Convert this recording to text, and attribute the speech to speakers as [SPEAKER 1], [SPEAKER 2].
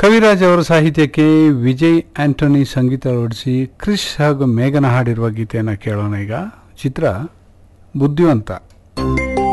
[SPEAKER 1] ಕವಿರಾಜ್ ಅವರ ಸಾಹಿತ್ಯಕ್ಕೆ ವಿಜಯ್ ಆಂಟೋನಿ ಸಂಗೀತ ಅಳವಡಿಸಿ ಕ್ರಿಶ್ ಹಾಗೂ ಮೇಘನ ಹಾಡಿರುವ ಗೀತೆಯನ್ನು ಕೇಳೋಣ. ಈಗ ಚಿತ್ರ ಬುದ್ಧಿವಂತ.